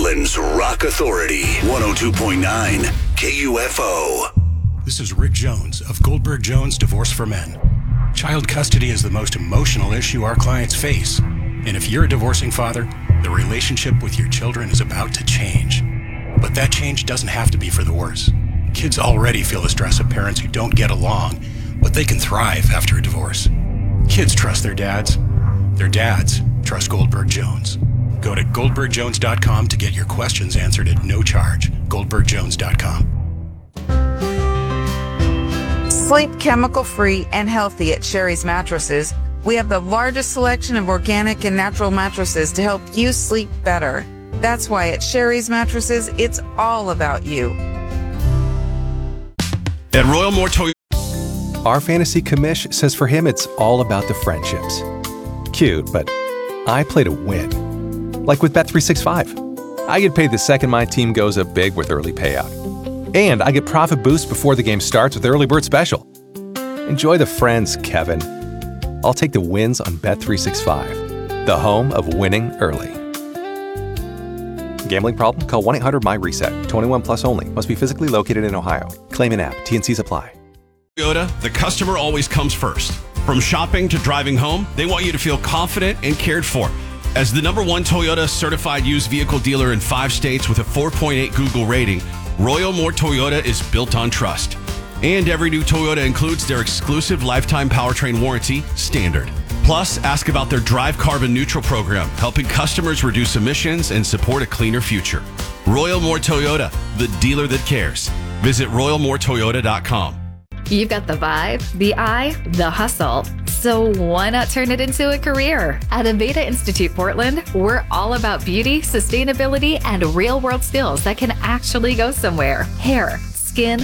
Portland's Rock Authority, 102.9 KUFO. This is Rick Jones of Goldberg Jones Divorce for Men. Child custody is the most emotional issue our clients face. And if you're a divorcing father, the relationship with your children is about to change. But that change doesn't have to be for the worse. Kids already feel the stress of parents who don't get along, but they can thrive after a divorce. Kids trust their dads. Their dads trust Goldberg Jones. Go to goldbergjones.com to get your questions answered at no charge. goldbergjones.com. Sleep chemical-free and healthy at Sherry's Mattresses. We have the largest selection of organic and natural mattresses to help you sleep better. That's why at Sherry's Mattresses, it's all about you. At Royal Moore Toyota. Our fantasy commish says for him it's all about the friendships. Cute, but I play to win. Like with Bet365. I get paid the second my team goes up big with early payout. And I get profit boost before the game starts with Early Bird Special. Enjoy the friends, Kevin. I'll take the wins on Bet365, the home of winning early. Gambling problem? Call 1-800-MY-RESET. 21 plus only. Must be physically located in Ohio. Claim in app. T&Cs apply. Toyota, the customer always comes first. From shopping to driving home, they want you to feel confident and cared for. As the #1 Toyota certified used vehicle dealer in 5 states with a 4.8 Google rating, Royal Moore Toyota is built on trust. And every new Toyota includes their exclusive lifetime powertrain warranty, Standard. Plus, ask about their Drive Carbon Neutral program, helping customers reduce emissions and support a cleaner future. Royal Moore Toyota, the dealer that cares. Visit royalmooretoyota.com. You've got the vibe, the eye, the hustle. So why not turn it into a career? At Aveda Institute Portland, we're all about beauty, sustainability, and real-world skills that can actually go somewhere. Hair, skin,